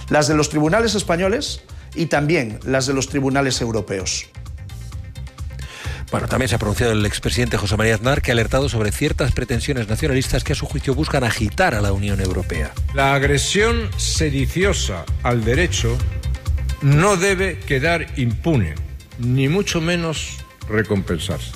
las de los tribunales españoles y también las de los tribunales europeos. Bueno, también se ha pronunciado el expresidente José María Aznar, que ha alertado sobre ciertas pretensiones nacionalistas que a su juicio buscan agitar a la Unión Europea. La agresión sediciosa al derecho no debe quedar impune, ni mucho menos recompensarse.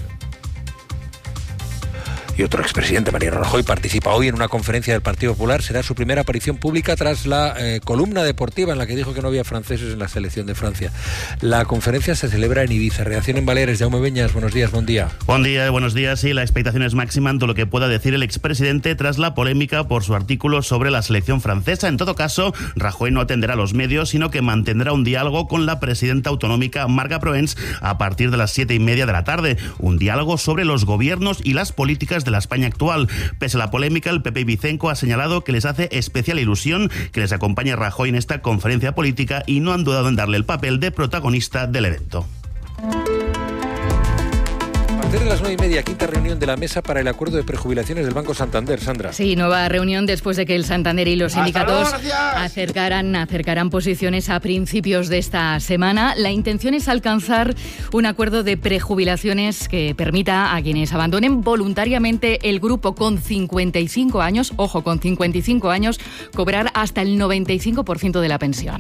Y otro expresidente, Mariano Rajoy, participa hoy en una conferencia del Partido Popular. Será su primera aparición pública tras la columna deportiva en la que dijo que no había franceses en la selección de Francia. La conferencia se celebra en Ibiza. Reacción en Baleares. Jaume Beñas, buenos días, buen día. Buen día, buenos días. Sí, la expectación es máxima ante lo que pueda decir el expresidente tras la polémica por su artículo sobre la selección francesa. En todo caso, Rajoy no atenderá a los medios, sino que mantendrá un diálogo con la presidenta autonómica Marga Proens a partir de las 7:30 de la tarde. Un diálogo sobre los gobiernos y las políticas de la España actual. Pese a la polémica, el PP Vicenco ha señalado que les hace especial ilusión que les acompañe Rajoy en esta conferencia política y no han dudado en darle el papel de protagonista del evento. De las 9:30, quinta reunión de la mesa para el acuerdo de prejubilaciones del Banco Santander. Sandra. Sí, nueva reunión después de que el Santander y los sindicatos acercaran posiciones a principios de esta semana. La intención es alcanzar un acuerdo de prejubilaciones que permita a quienes abandonen voluntariamente el grupo con 55 años, ojo, con 55 años, cobrar hasta el 95% de la pensión.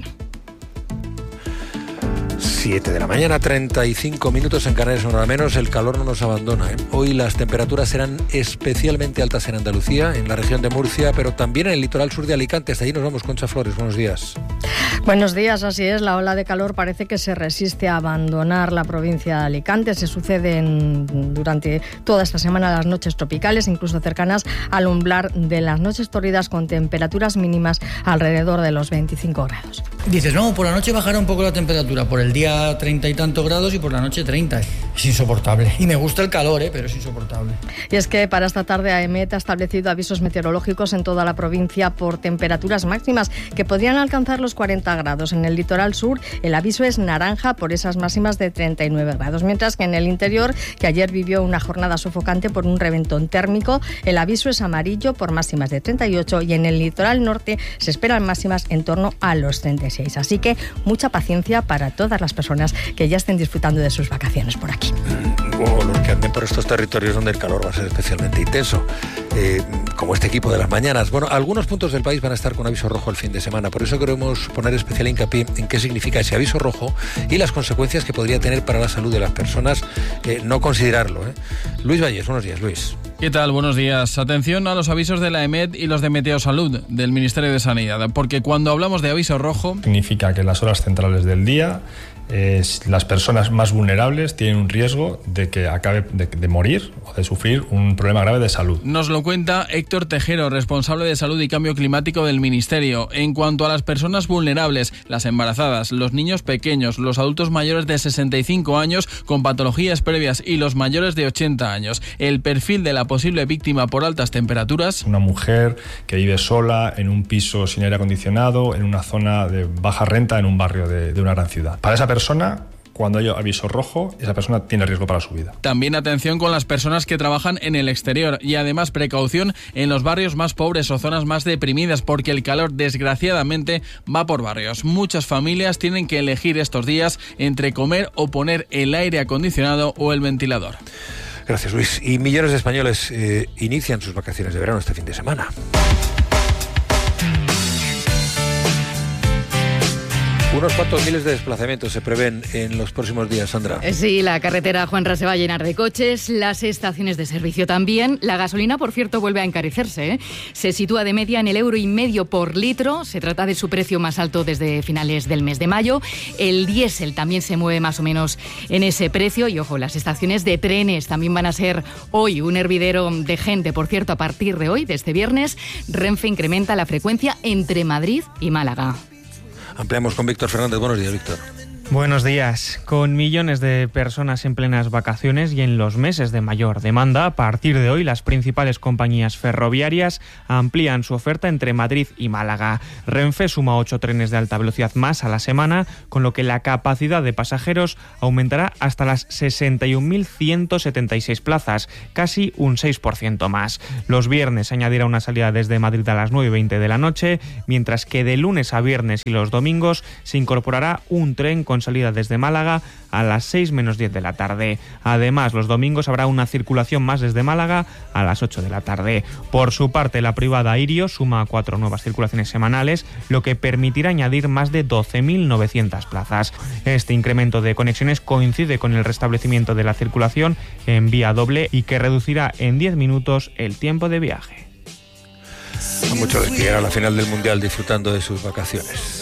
7 de la mañana, 35 minutos en Canarias, una hora menos. El calor no nos abandona, ¿eh? Hoy las temperaturas serán especialmente altas en Andalucía, en la región de Murcia, pero también en el litoral sur de Alicante. Hasta allí nos vamos, Concha Flores. Buenos días. Buenos días, así es. La ola de calor parece que se resiste a abandonar la provincia de Alicante. Se suceden durante toda esta semana las noches tropicales, incluso cercanas al umbral de las noches tórridas, con temperaturas mínimas alrededor de los 25 grados. Dices, no, por la noche bajará un poco la temperatura, por el día 30 y tantos grados y por la noche 30. Es insoportable. Y me gusta el calor, pero es insoportable. Y es que para esta tarde AEMET ha establecido avisos meteorológicos en toda la provincia por temperaturas máximas que podrían alcanzar los 40 grados. En el litoral sur el aviso es naranja por esas máximas de 39 grados, mientras que en el interior, que ayer vivió una jornada sofocante por un reventón térmico, el aviso es amarillo por máximas de 38 y en el litoral norte se esperan máximas en torno a los 36. Así que mucha paciencia para todas las personas que ya estén disfrutando de sus vacaciones por aquí. O los que anden por estos territorios donde el calor va a ser especialmente intenso, como este equipo de las mañanas. Bueno, algunos puntos del país van a estar con aviso rojo el fin de semana, por eso queremos poner especial hincapié en qué significa ese aviso rojo y las consecuencias que podría tener para la salud de las personas no considerarlo. Luis Valles, buenos días, Luis. ¿Qué tal? Buenos días. Atención a los avisos de la AEMET y los de Meteosalud, del Ministerio de Sanidad, porque cuando hablamos de aviso rojo... Significa que en las horas centrales del día las personas más vulnerables tienen un riesgo de que acabe de morir o de sufrir un problema grave de salud. Nos lo cuenta Héctor Tejero, responsable de Salud y Cambio Climático del Ministerio. En cuanto a las personas vulnerables, las embarazadas, los niños pequeños, los adultos mayores de 65 años con patologías previas y los mayores de 80 años, el perfil de la posible víctima por altas temperaturas... Una mujer que vive sola en un piso sin aire acondicionado, en una zona de baja renta, en un barrio de una gran ciudad. Para esa persona, cuando hay aviso rojo, esa persona tiene riesgo para su vida. También atención con las personas que trabajan en el exterior y además precaución en los barrios más pobres o zonas más deprimidas, porque el calor desgraciadamente va por barrios. Muchas familias tienen que elegir estos días entre comer o poner el aire acondicionado o el ventilador. Gracias, Luis. Y millones de españoles inician sus vacaciones de verano este fin de semana. Unos cuantos miles de desplazamientos se prevén en los próximos días, Sandra. Sí, la carretera Juanra se va a llenar de coches, las estaciones de servicio también. La gasolina, por cierto, vuelve a encarecerse. Se sitúa de media en el €1,5 por litro. Se trata de su precio más alto desde finales del mes de mayo. El diésel también se mueve más o menos en ese precio. Y ojo, las estaciones de trenes también van a ser hoy un hervidero de gente. Por cierto, a partir de hoy, de este viernes, Renfe incrementa la frecuencia entre Madrid y Málaga. Ampliamos con Víctor Fernández. Buenos días, Víctor. Buenos días. Con millones de personas en plenas vacaciones y en los meses de mayor demanda, a partir de hoy las principales compañías ferroviarias amplían su oferta entre Madrid y Málaga. Renfe suma 8 trenes de alta velocidad más a la semana, con lo que la capacidad de pasajeros aumentará hasta las 61.176 plazas, casi un 6% más. Los viernes se añadirá una salida desde Madrid a las 9:20 de la noche, mientras que de lunes a viernes y los domingos se incorporará un tren con salida desde Málaga a las 6 menos 10 de la tarde. Además, los domingos habrá una circulación más desde Málaga a las 8 de la tarde. Por su parte, la privada Irio suma 4 nuevas circulaciones semanales, lo que permitirá añadir más de 12.900 plazas. Este incremento de conexiones coincide con el restablecimiento de la circulación en vía doble y que reducirá en 10 minutos el tiempo de viaje. A muchos les pillará la final del Mundial disfrutando de sus vacaciones.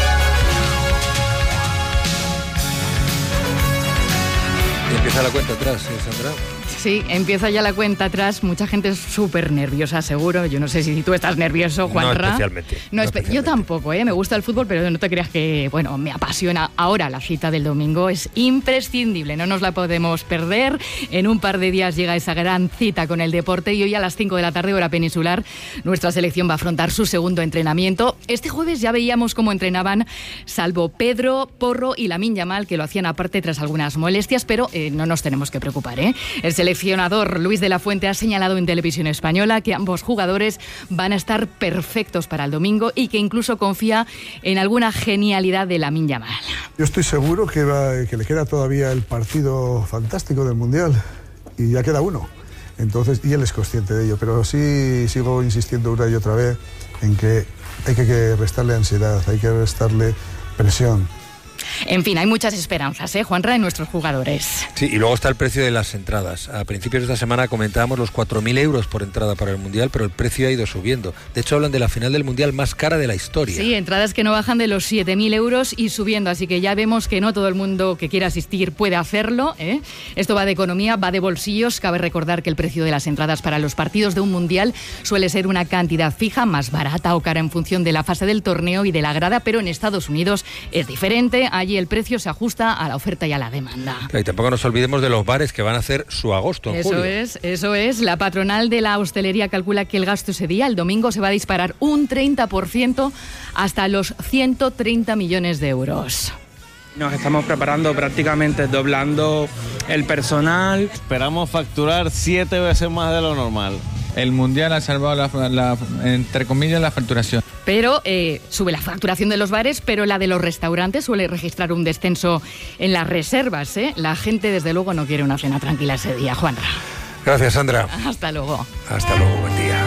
Y empieza la cuenta atrás, Sandra. Sí, empieza ya la cuenta atrás. Mucha gente es súper nerviosa, seguro. Yo no sé si tú estás nervioso, Juanra. No especialmente. Yo tampoco, Me gusta el fútbol, pero no te creas que, me apasiona. Ahora la cita del domingo es imprescindible. No nos la podemos perder. En un par de días llega esa gran cita con el deporte y hoy a las 5 de la tarde, hora peninsular, nuestra selección va a afrontar su segundo entrenamiento. Este jueves ya veíamos cómo entrenaban, salvo Pedro, Porro y Lamine Yamal, que lo hacían aparte tras algunas molestias, pero no nos tenemos que preocupar, El seleccionador Luis de la Fuente ha señalado en Televisión Española que ambos jugadores van a estar perfectos para el domingo y que incluso confía en alguna genialidad de Lamine Yamal. Yo estoy seguro que le queda todavía el partido fantástico del Mundial y ya queda uno. Entonces, y él es consciente de ello, pero sí sigo insistiendo una y otra vez en que hay que restarle ansiedad, hay que restarle presión. En fin, hay muchas esperanzas, Juanra, en nuestros jugadores. Sí, y luego está el precio de las entradas. A principios de esta semana comentábamos los 4.000 euros por entrada para el Mundial, pero el precio ha ido subiendo. De hecho, hablan de la final del Mundial más cara de la historia. Sí, entradas que no bajan de los 7.000 euros y subiendo, así que ya vemos que no todo el mundo que quiera asistir puede hacerlo. Esto va de economía, va de bolsillos. Cabe recordar que el precio de las entradas para los partidos de un Mundial suele ser una cantidad fija, más barata o cara en función de la fase del torneo y de la grada, pero en Estados Unidos es diferente. Allí el precio se ajusta a la oferta y a la demanda. Y tampoco nos olvidemos de los bares que van a hacer su agosto en julio. Eso es. La patronal de la hostelería calcula que el gasto ese día, el domingo, se va a disparar un 30% hasta los 130 millones de euros. Nos estamos preparando, prácticamente doblando el personal. Esperamos facturar 7 veces más de lo normal. El Mundial ha salvado entre comillas, la facturación. Pero sube la facturación de los bares, pero la de los restaurantes suele registrar un descenso en las reservas. La gente, desde luego, no quiere una cena tranquila ese día, Juanra. Gracias, Sandra. Hasta luego. Hasta luego, buen día.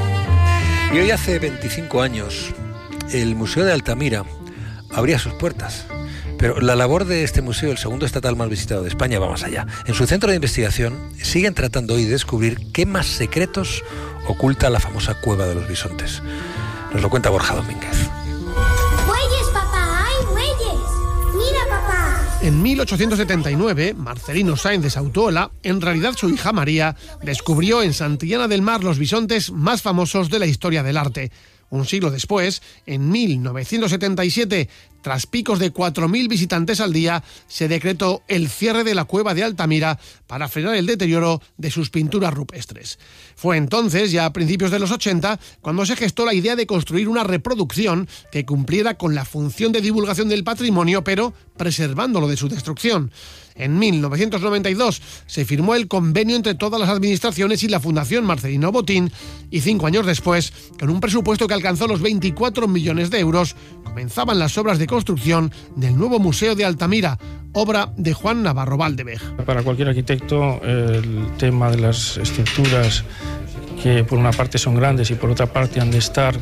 Y hoy hace 25 años, el Museo de Altamira abría sus puertas. Pero la labor de este museo, el segundo estatal más visitado de España, va más allá. En su centro de investigación siguen tratando hoy de descubrir qué más secretos oculta la famosa Cueva de los Bisontes. Nos lo cuenta Borja Domínguez. ¡Bueyes, papá! ¡Hay bueyes! ¡Mira, papá! En 1879, Marcelino Sáenz de Sautuola, en realidad su hija María, descubrió en Santillana del Mar los bisontes más famosos de la historia del arte. Un siglo después, en 1977, tras picos de 4.000 visitantes al día, se decretó el cierre de la cueva de Altamira para frenar el deterioro de sus pinturas rupestres. Fue entonces, ya a principios de los 80, cuando se gestó la idea de construir una reproducción que cumpliera con la función de divulgación del patrimonio, pero preservándolo de su destrucción. En 1992 se firmó el convenio entre todas las administraciones y la Fundación Marcelino Botín y 5 años después, con un presupuesto que alcanzó los 24 millones de euros, comenzaban las obras de construcción del nuevo Museo de Altamira, obra de Juan Navarro Valdevej. Para cualquier arquitecto, el tema de las estructuras, que por una parte son grandes y por otra parte han de estar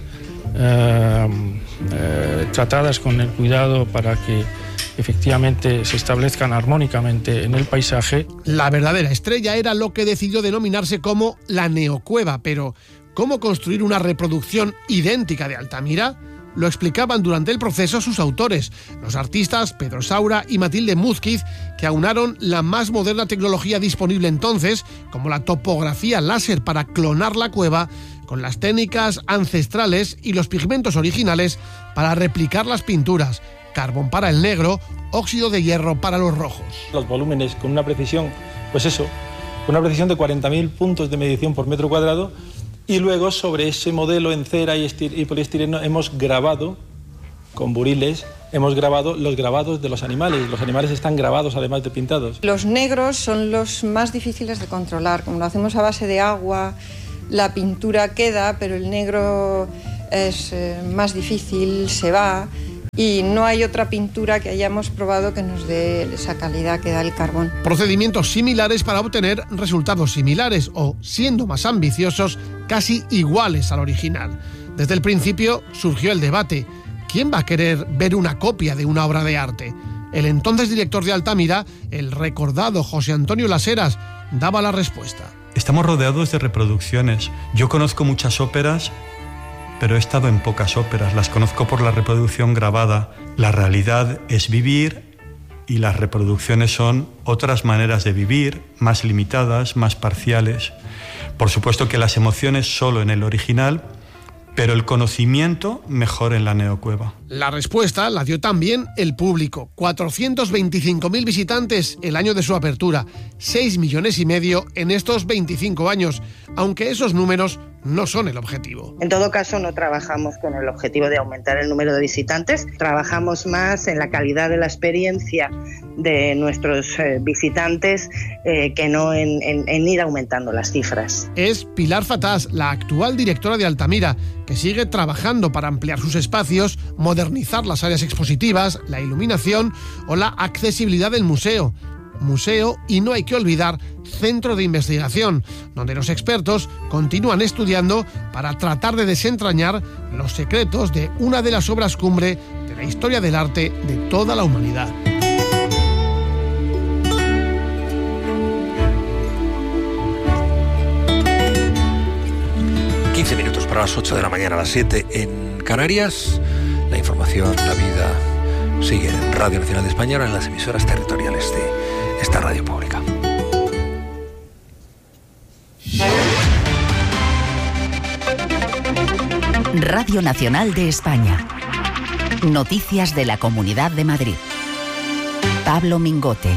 tratadas con el cuidado para que efectivamente se establezcan armónicamente en el paisaje. La verdadera estrella era lo que decidió denominarse como la neocueva, pero ¿cómo construir una reproducción idéntica de Altamira? Lo explicaban durante el proceso sus autores, los artistas Pedro Saura y Matilde Múzquiz, que aunaron la más moderna tecnología disponible entonces, como la topografía láser para clonar la cueva, con las técnicas ancestrales y los pigmentos originales para replicar las pinturas, carbón para el negro, óxido de hierro para los rojos. Los volúmenes con una precisión, con una precisión de 40.000 puntos de medición por metro cuadrado, y luego sobre ese modelo en cera y poliestireno hemos grabado con buriles, hemos grabado los grabados de los animales. Los animales están grabados además de pintados. Los negros son los más difíciles de controlar. Como lo hacemos a base de agua, la pintura queda, pero el negro es más difícil, se va, y no hay otra pintura que hayamos probado que nos dé esa calidad que da el carbón. Procedimientos similares para obtener resultados similares o, siendo más ambiciosos, casi iguales al original. Desde el principio surgió el debate: ¿quién va a querer ver una copia de una obra de arte? El entonces director de Altamira, el recordado José Antonio Las Heras, daba la respuesta. Estamos rodeados de reproducciones. Yo conozco muchas óperas, pero he estado en pocas óperas. Las conozco por la reproducción grabada. La realidad es vivir y las reproducciones son otras maneras de vivir, más limitadas, más parciales. Por supuesto que las emociones solo en el original, pero el conocimiento mejor en la neocueva. La respuesta la dio también el público. 425.000 visitantes el año de su apertura, 6,5 millones en estos 25 años, aunque esos números no son el objetivo. En todo caso, no trabajamos con el objetivo de aumentar el número de visitantes, trabajamos más en la calidad de la experiencia de nuestros visitantes que no en ir aumentando las cifras. Es Pilar Fatás, la actual directora de Altamira, que sigue trabajando para ampliar sus espacios, modernizar las áreas expositivas, la iluminación o la accesibilidad del museo. Museo y, no hay que olvidar, centro de investigación, donde los expertos continúan estudiando para tratar de desentrañar los secretos de una de las obras cumbre de la historia del arte de toda la humanidad. Minutos para las 8 de la mañana, a las 7 en Canarias. La información, la vida sigue en Radio Nacional de España, ahora en las emisoras territoriales de esta radio pública. Radio Nacional de España. Noticias de la Comunidad de Madrid. Pablo Mingote.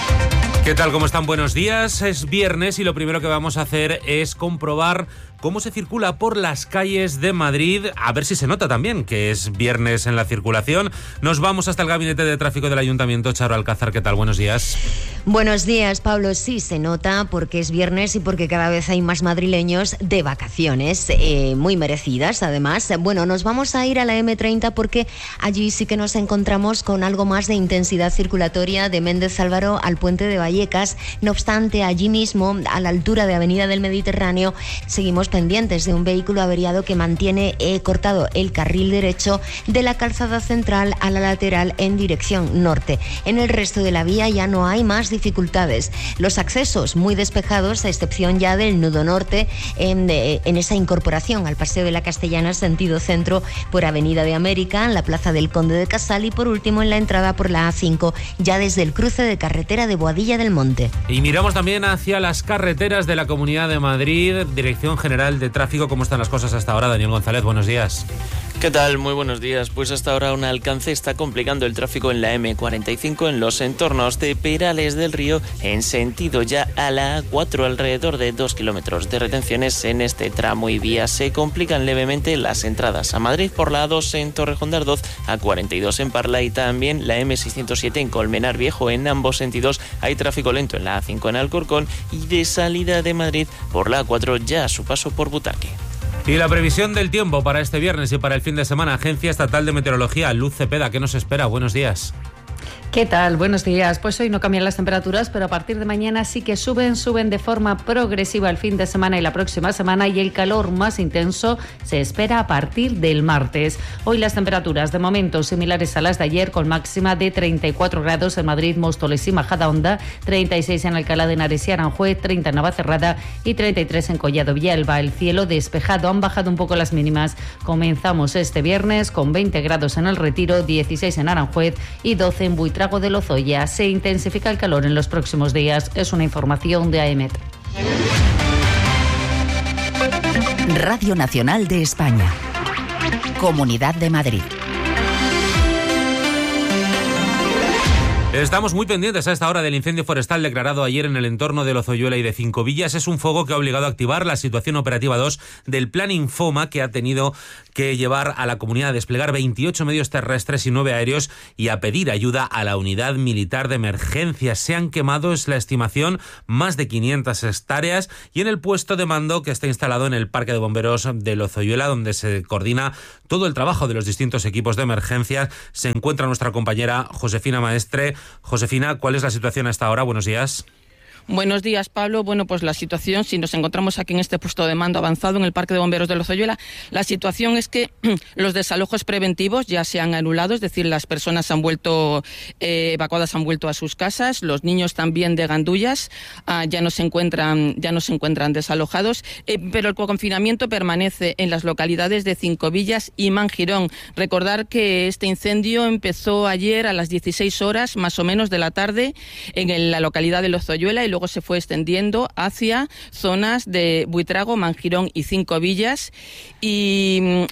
¿Qué tal? ¿Cómo están? Buenos días. Es viernes y lo primero que vamos a hacer es comprobar cómo se circula por las calles de Madrid, a ver si se nota también que es viernes en la circulación. Nos vamos hasta el Gabinete de Tráfico del Ayuntamiento. Charo Alcázar, ¿qué tal? Buenos días. Buenos días, Pablo. Sí, se nota porque es viernes y porque cada vez hay más madrileños de vacaciones, muy merecidas además. Bueno, nos vamos a ir a la M30 porque allí sí que nos encontramos con algo más de intensidad circulatoria de Méndez Álvaro al Puente de Vallecas. No obstante, allí mismo, a la altura de Avenida del Mediterráneo, seguimos pendientes de un vehículo averiado que mantiene cortado el carril derecho de la calzada central a la lateral en dirección norte. En el resto de la vía ya no hay más dificultades. Los accesos muy despejados, a excepción ya del nudo norte, en esa incorporación al Paseo de la Castellana sentido centro por Avenida de América, en la Plaza del Conde de Casal y por último en la entrada por la A5, ya desde el cruce de carretera de Boadilla del Monte. Y miramos también hacia las carreteras de la Comunidad de Madrid, Dirección General de Tráfico. ¿Cómo están las cosas hasta ahora? Daniel González, buenos días. ¿Qué tal? Muy buenos días. Pues hasta ahora un alcance está complicando el tráfico en la M45 en los entornos de Perales del Río en sentido ya a la A4, alrededor de 2 kilómetros de retenciones en este tramo y vía. Se complican levemente las entradas a Madrid por la A2 en Torrejón de Ardoz, A42 en Parla y también la M607 en Colmenar Viejo. En ambos sentidos hay tráfico lento en la A5 en Alcorcón y de salida de Madrid por la A4 ya a su paso por Butarque. Y la previsión del tiempo para este viernes y para el fin de semana. Agencia Estatal de Meteorología, Luz Cepeda, ¿qué nos espera? Buenos días. ¿Qué tal? Buenos días. Pues hoy no cambian las temperaturas, pero a partir de mañana sí que suben de forma progresiva el fin de semana y la próxima semana, y el calor más intenso se espera a partir del martes. Hoy las temperaturas de momento similares a las de ayer, con máxima de 34 grados en Madrid, Móstoles y Majadahonda, 36 en Alcalá de Henares y Aranjuez, 30 en Navacerrada y 33 en Collado Villalba. El cielo despejado, han bajado un poco las mínimas. Comenzamos este viernes con 20 grados en El Retiro, 16 en Aranjuez y 12 en Buitrago de Lozoya. Se intensifica el calor en los próximos días. Es una información de AEMET. Radio Nacional de España. Comunidad de Madrid. Estamos muy pendientes a esta hora del incendio forestal declarado ayer en el entorno de Lozoyuela y de Cinco Villas. Es un fuego que ha obligado a activar la situación operativa 2 del Plan Infoma, que ha tenido que llevar a la comunidad a desplegar 28 medios terrestres y 9 aéreos y a pedir ayuda a la unidad militar de emergencia. Se han quemado, es la estimación, más de 500 hectáreas y en el puesto de mando que está instalado en el Parque de Bomberos de Lozoyuela, donde se coordina todo el trabajo de los distintos equipos de emergencia, se encuentra nuestra compañera Josefina Maestre. Josefina, ¿cuál es la situación a esta hora? Buenos días. Buenos días, Pablo. Bueno, pues la situación, si nos encontramos aquí en este puesto de mando avanzado en el Parque de Bomberos de Lozoyuela, la situación es que los desalojos preventivos ya se han anulado, es decir, las personas han vuelto evacuadas, han vuelto a sus casas, los niños también de Gandullas ya no se encuentran desalojados, pero el confinamiento permanece en las localidades de Cinco Villas y Mangirón. Recordar que este incendio empezó ayer a las 16 horas más o menos de la tarde en la localidad de Lozoyuela y luego se fue extendiendo hacia zonas de Buitrago, Mangirón y Cinco Villas y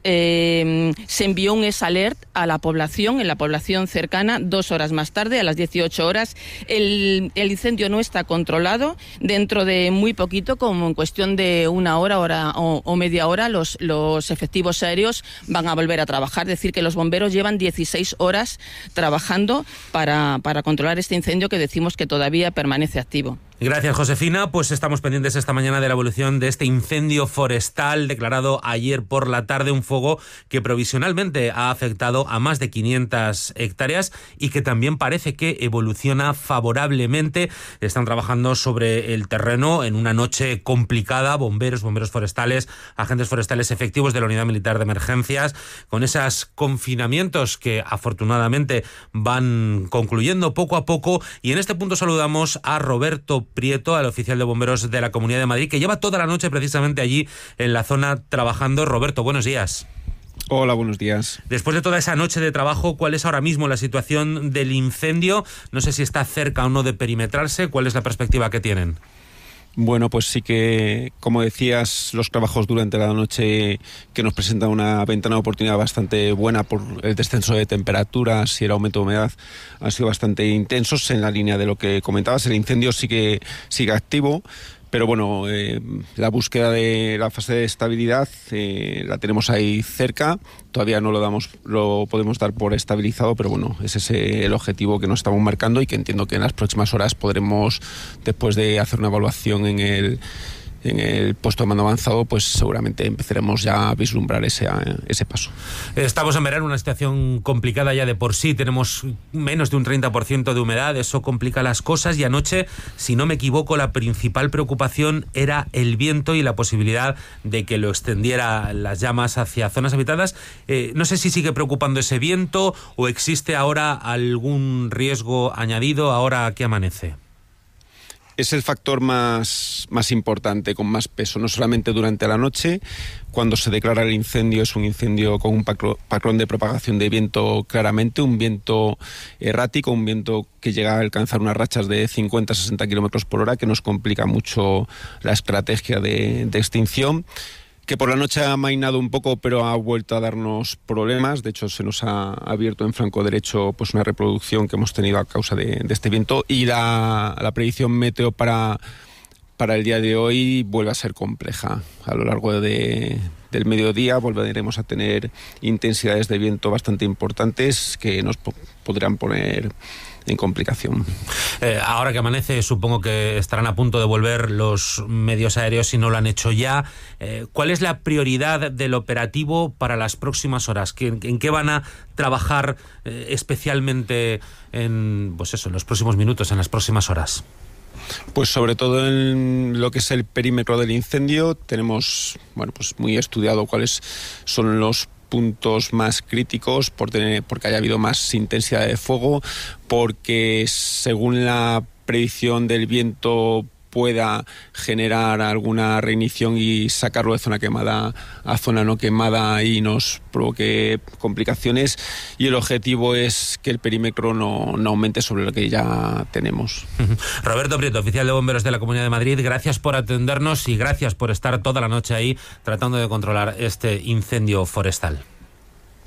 se envió un S-Alert a la población, en la población cercana, 2 horas más tarde, a las 18 horas. El incendio no está controlado. Dentro de muy poquito, como en cuestión de una hora o media hora, los efectivos aéreos van a volver a trabajar. Es decir, que los bomberos llevan 16 horas trabajando para controlar este incendio que decimos que todavía permanece activo. Gracias, Josefina. Pues estamos pendientes esta mañana de la evolución de este incendio forestal declarado ayer por la tarde, un fuego que provisionalmente ha afectado a más de 500 hectáreas y que también parece que evoluciona favorablemente. Están trabajando sobre el terreno en una noche complicada, bomberos forestales, agentes forestales efectivos de la Unidad Militar de Emergencias, con esos confinamientos que afortunadamente van concluyendo poco a poco. Y en este punto saludamos a Roberto Prieto, al oficial de bomberos de la Comunidad de Madrid, que lleva toda la noche precisamente allí en la zona trabajando. Roberto, buenos días. Hola, buenos días. Después de toda esa noche de trabajo, ¿cuál es ahora mismo la situación del incendio? No sé si está cerca o no de perimetrarse. ¿Cuál es la perspectiva que tienen? Bueno, pues sí que, como decías, los trabajos durante la noche que nos presentan una ventana de oportunidad bastante buena por el descenso de temperaturas y el aumento de humedad han sido bastante intensos en la línea de lo que comentabas. El incendio sigue activo, pero bueno, la búsqueda de la fase de estabilidad la tenemos ahí cerca. Todavía no lo podemos dar por estabilizado, pero bueno, ese es el objetivo que nos estamos marcando y que entiendo que en las próximas horas podremos, después de hacer una evaluación en el puesto de mando avanzado, pues seguramente empezaremos ya a vislumbrar ese paso. Estamos en verano, una situación complicada ya de por sí, tenemos menos de un 30% de humedad, eso complica las cosas y anoche, si no me equivoco, la principal preocupación era el viento y la posibilidad de que lo extendiera las llamas hacia zonas habitadas. No sé si sigue preocupando ese viento o existe ahora algún riesgo añadido ahora que amanece. Es el factor más importante, con más peso, no solamente durante la noche. Cuando se declara el incendio, es un incendio con un patrón de propagación de viento claramente, un viento errático, un viento que llega a alcanzar unas rachas de 50-60 kilómetros por hora, que nos complica mucho la estrategia de extinción, que por la noche ha amainado un poco, pero ha vuelto a darnos problemas. De hecho, se nos ha abierto en flanco derecho pues una reproducción que hemos tenido a causa de este viento, y la predicción meteo para el día de hoy vuelve a ser compleja. A lo largo del mediodía volveremos a tener intensidades de viento bastante importantes que nos podrán poner en complicación. Ahora que amanece, supongo que estarán a punto de volver los medios aéreos si no lo han hecho ya. ¿Cuál es la prioridad del operativo para las próximas horas? ¿En qué van a trabajar especialmente en los próximos minutos, en las próximas horas? Pues sobre todo en lo que es el perímetro del incendio tenemos pues muy estudiado cuáles son los puntos más críticos porque haya habido más intensidad de fuego, porque según la predicción del viento pueda generar alguna reignición y sacarlo de zona quemada a zona no quemada y nos provoque complicaciones, y el objetivo es que el perímetro no aumente sobre lo que ya tenemos. Roberto Prieto, oficial de bomberos de la Comunidad de Madrid, gracias por atendernos y gracias por estar toda la noche ahí tratando de controlar este incendio forestal.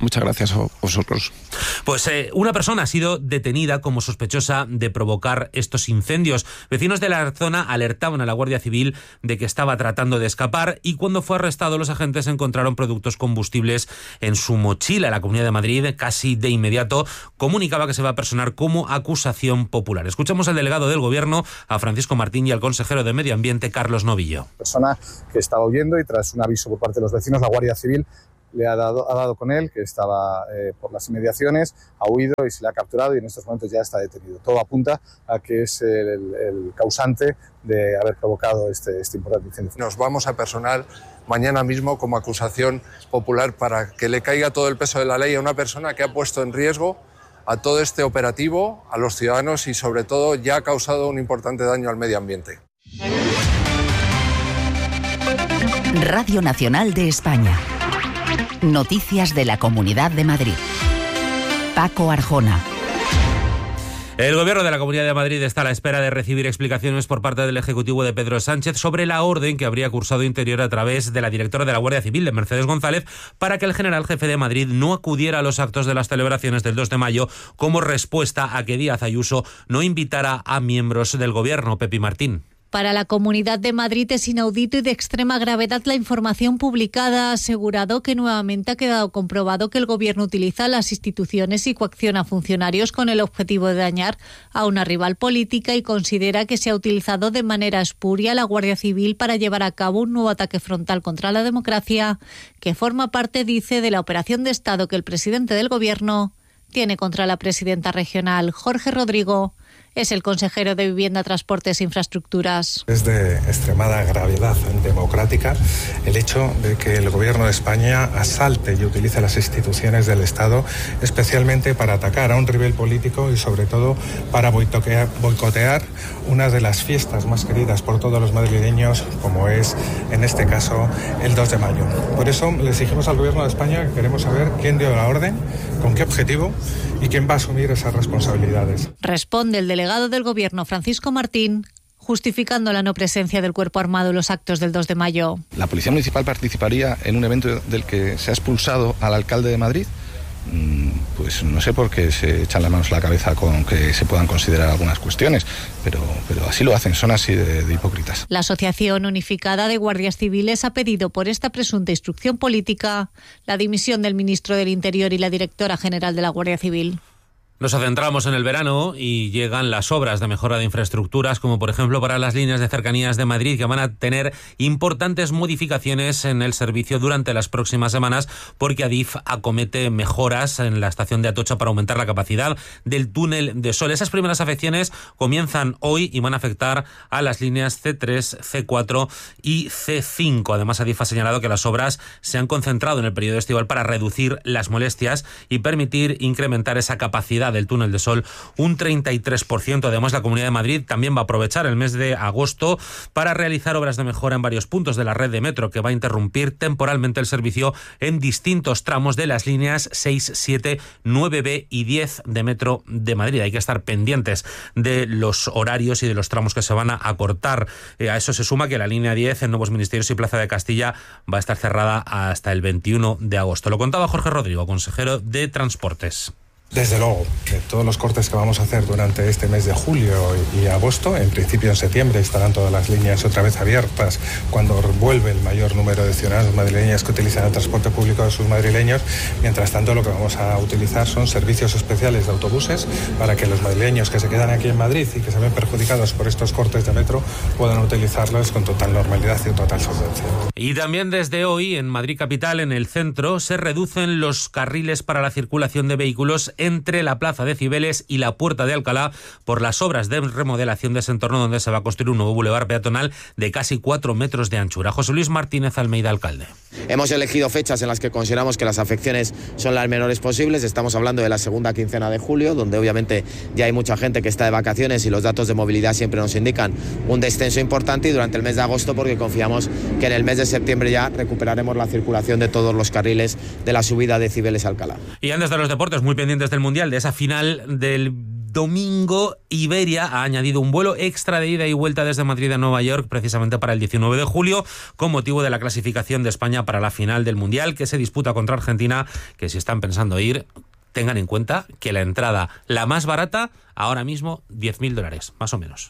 Muchas gracias a vosotros. Pues una persona ha sido detenida como sospechosa de provocar estos incendios. Vecinos de la zona alertaban a la Guardia Civil de que estaba tratando de escapar y cuando fue arrestado los agentes encontraron productos combustibles en su mochila. La Comunidad de Madrid casi de inmediato comunicaba que se va a personar como acusación popular. Escuchamos al delegado del Gobierno, a Francisco Martín, y al consejero de Medio Ambiente, Carlos Novillo. Persona que estaba huyendo y tras un aviso por parte de los vecinos, la Guardia Civil le ha dado con él, que estaba por las inmediaciones, ha huido y se le ha capturado y en estos momentos ya está detenido. Todo apunta a que es el causante de haber provocado este importante incendio. Nos vamos a personar mañana mismo como acusación popular para que le caiga todo el peso de la ley a una persona que ha puesto en riesgo a todo este operativo, a los ciudadanos y sobre todo ya ha causado un importante daño al medio ambiente. Radio Nacional de España. Noticias de la Comunidad de Madrid. Paco Arjona. El Gobierno de la Comunidad de Madrid está a la espera de recibir explicaciones por parte del Ejecutivo de Pedro Sánchez sobre la orden que habría cursado Interior a través de la directora de la Guardia Civil, de Mercedes González, para que el general jefe de Madrid no acudiera a los actos de las celebraciones del 2 de mayo como respuesta a que Díaz Ayuso no invitara a miembros del Gobierno. Pepi Martín. Para la Comunidad de Madrid es inaudito y de extrema gravedad la información publicada. Ha asegurado que nuevamente ha quedado comprobado que el Gobierno utiliza las instituciones y coacciona a funcionarios con el objetivo de dañar a una rival política y considera que se ha utilizado de manera espuria la Guardia Civil para llevar a cabo un nuevo ataque frontal contra la democracia que forma parte, dice, de la operación de Estado que el presidente del Gobierno tiene contra la presidenta regional. Jorge Rodrigo es el consejero de Vivienda, Transportes e Infraestructuras. Es de extremada gravedad democrática el hecho de que el Gobierno de España asalte y utilice las instituciones del Estado especialmente para atacar a un rival político y sobre todo para boicotear una de las fiestas más queridas por todos los madrileños, como es en este caso el 2 de mayo. Por eso le exigimos al Gobierno de España que queremos saber quién dio la orden, con qué objetivo y quién va a asumir esas responsabilidades. Responde el delegado del Gobierno, Francisco Martín, justificando la no presencia del cuerpo armado en los actos del 2 de mayo. ¿La Policía Municipal participaría en un evento del que se ha expulsado al alcalde de Madrid? Pues no sé por qué se echan las manos a la cabeza con que se puedan considerar algunas cuestiones, pero así lo hacen, son así de hipócritas. La Asociación Unificada de Guardias Civiles ha pedido por esta presunta instrucción política la dimisión del ministro del Interior y la directora general de la Guardia Civil. Nos adentramos en el verano y llegan las obras de mejora de infraestructuras, como por ejemplo para las líneas de cercanías de Madrid, que van a tener importantes modificaciones en el servicio durante las próximas semanas, porque Adif acomete mejoras en la estación de Atocha para aumentar la capacidad del túnel de Sol. Esas primeras afecciones comienzan hoy y van a afectar a las líneas C3, C4 y C5. Además, Adif ha señalado que las obras se han concentrado en el periodo estival para reducir las molestias y permitir incrementar esa capacidad del túnel de Sol un 33%. Además, la Comunidad de Madrid también va a aprovechar el mes de agosto para realizar obras de mejora en varios puntos de la red de metro, que va a interrumpir temporalmente el servicio en distintos tramos de las líneas 6, 7, 9B y 10 de metro de Madrid. Hay que estar pendientes de los horarios y de los tramos que se van a acortar. A eso se suma que la línea 10 en Nuevos Ministerios y Plaza de Castilla va a estar cerrada hasta el 21 de agosto. Lo contaba Jorge Rodrigo, consejero de Transportes. Desde luego, de todos los cortes que vamos a hacer durante este mes de julio y agosto, en principio en septiembre estarán todas las líneas otra vez abiertas cuando vuelve el mayor número de ciudadanos madrileños que utilizan el transporte público de sus madrileños. Mientras tanto, lo que vamos a utilizar son servicios especiales de autobuses para que los madrileños que se quedan aquí en Madrid y que se ven perjudicados por estos cortes de metro puedan utilizarlos con total normalidad y total solvencia. Y también desde hoy, en Madrid capital, en el centro, se reducen los carriles para la circulación de vehículos entre la Plaza de Cibeles y la Puerta de Alcalá por las obras de remodelación de ese entorno, donde se va a construir un nuevo bulevar peatonal de casi 4 metros de anchura. José Luis Martínez Almeida, alcalde. Hemos elegido fechas en las que consideramos que las afecciones son las menores posibles. Estamos hablando de la segunda quincena de julio, donde obviamente ya hay mucha gente que está de vacaciones y los datos de movilidad siempre nos indican un descenso importante, y durante el mes de agosto, porque confiamos que en el mes de septiembre ya recuperaremos la circulación de todos los carriles de la subida de Cibeles a Alcalá. Y antes de los deportes, muy pendientes del Mundial, de esa final del domingo Iberia ha añadido un vuelo extra de ida y vuelta desde Madrid a Nueva York precisamente para el 19 de julio con motivo de la clasificación de España para la final del Mundial que se disputa contra Argentina, que si están pensando ir, tengan en cuenta que la entrada, la más barata, ahora mismo $10.000, más o menos.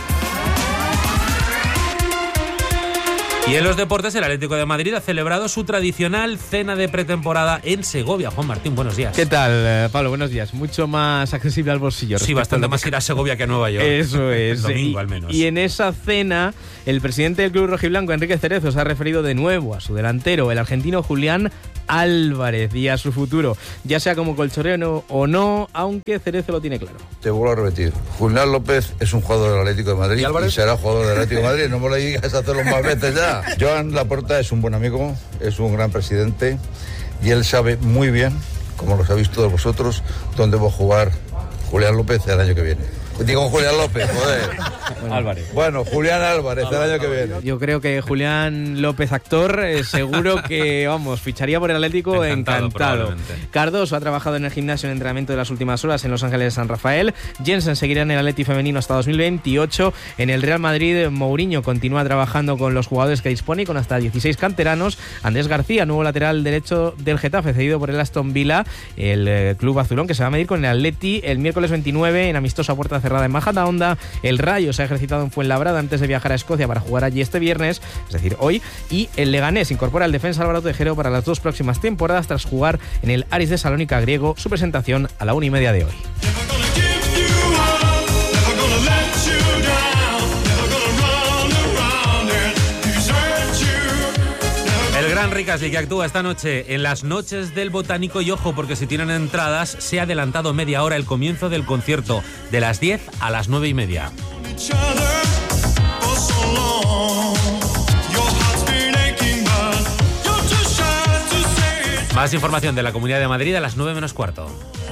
Y en los deportes, el Atlético de Madrid ha celebrado su tradicional cena de pretemporada en Segovia. Juan Martín, buenos días. ¿Qué tal, Pablo? Buenos días. Mucho más accesible al bolsillo. Sí, bastante más ir a Segovia que a Nueva York. Eso es. El domingo, al menos. Y en esa cena, el presidente del club rojiblanco, Enrique Cerezo, se ha referido de nuevo a su delantero, el argentino Julián Álvarez, y a su futuro, ya sea como colchonero o no, aunque Cerezo lo tiene claro. Te vuelvo a repetir, Julián López es un jugador del Atlético de Madrid y será jugador del Atlético de Madrid, no me lo digas a hacerlo más veces ya. Joan Laporta es un buen amigo, es un gran presidente y él sabe muy bien, como lo sabéis todos vosotros, dónde va a jugar Julián López el año que viene. Digo Julián López, joder. Álvarez. Bueno, Julián Álvarez el año que viene. Yo creo que Julián López, actor, seguro que, vamos, ficharía por el Atlético encantado. Cardoso ha trabajado en el gimnasio en entrenamiento de las últimas horas en Los Ángeles de San Rafael. Jensen seguirá en el Atleti femenino hasta 2028. En el Real Madrid, Mourinho continúa trabajando con los jugadores que dispone y con hasta 16 canteranos. Andrés García, nuevo lateral derecho del Getafe, cedido por el Aston Villa, el club azulón, que se va a medir con el Atleti el miércoles 29 en amistosa puerta cerrada en Majadahonda. El Rayo se ha ejercitado en Fuenlabrada antes de viajar a Escocia para jugar allí este viernes, es decir, hoy, y el Leganés incorpora al defensa Álvaro Tejero para las 2 próximas temporadas tras jugar en el Aris de Salónica griego, su presentación a la 1:30 de hoy. El gran Rick Astley, que actúa esta noche en las Noches del Botánico, y ojo, porque si tienen entradas, se ha adelantado media hora el comienzo del concierto, de las 10 a las 9:30. Más información de la Comunidad de Madrid a las 9 menos cuarto.